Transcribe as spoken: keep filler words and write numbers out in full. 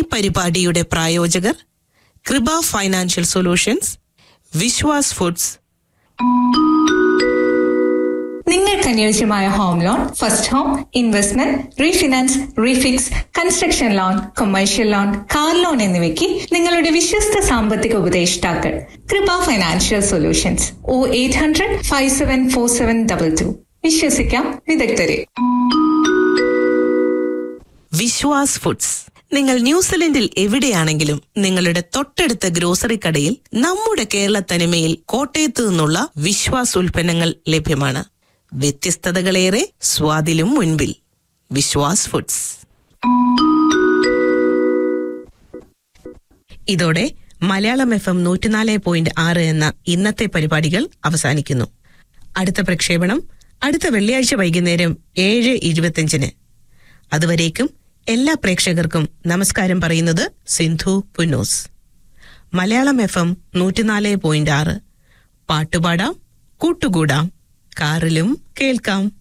പരിപാടിയുടെ പ്രായോജകർ കൃപ ഫൈനാൻഷ്യൽ സൊല്യൂഷൻസ്, വിശ്വാസ് ഫുഡ്സ്. നിങ്ങൾക്ക് അനുയോജ്യമായ home loan, first home, investment, refinance, refix, construction loan, commercial loan, car loan എന്നിവയ്ക്ക് നിങ്ങളുടെ വിശ്വസ്ത സാമ്പത്തിക ഉപദേഷ്ടാക്കൾ കൃപ ഫൈനാൻഷ്യൽ സൊല്യൂഷൻസ്. ഓ eight hundred five seven four seven double two. വിശ്വസിക്കാം വിദഗ്ധരെ. വിശ്വാസ് ഫുഡ്സ്. നിങ്ങൾ ന്യൂസിലൻഡിൽ എവിടെയാണെങ്കിലും നിങ്ങളുടെ തൊട്ടടുത്ത ഗ്രോസറി കടയിൽ നമ്മുടെ കേരള തനിമയിൽ കോട്ടയത്തു നിന്നുള്ള വിശ്വാസ് ഉൽപ്പന്നങ്ങൾ ലഭ്യമാണ്. വ്യത്യസ്തതകളേറെ, സ്വാദിലും മുൻപിൽ. വിശ്വാസ് ഫുഡ്സ്. ഇതോടെ മലയാളം എഫ് എം നൂറ്റിനാല് പോയിന്റ് ആറ് എന്ന ഇന്നത്തെ പരിപാടികൾ അവസാനിക്കുന്നു. അടുത്ത പ്രക്ഷേപണം അടുത്ത വെള്ളിയാഴ്ച വൈകുന്നേരം ഏഴ് ഇരുപത്തിയഞ്ചിന്. അതുവരേക്കും എല്ലാ പ്രേക്ഷകർക്കും നമസ്കാരം പറയുന്നത് സിന്ധു പുന്നൂസ്. മലയാളം എഫ് എം നൂറ്റിനാല് പോയിന്റ് ആറ്. പാട്ടുപാടാം, കൂട്ടുകൂടാം, കാറിലും കേൾക്കാം.